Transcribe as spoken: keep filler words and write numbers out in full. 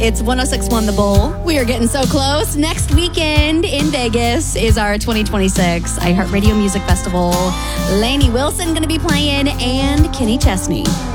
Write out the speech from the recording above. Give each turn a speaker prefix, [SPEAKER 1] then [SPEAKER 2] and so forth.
[SPEAKER 1] It's one oh six point one The Bull. We are getting so close. Next weekend in Vegas is our twenty twenty-six iHeartRadio Music Festival. Lainey Wilson going to be playing and Kenny Chesney.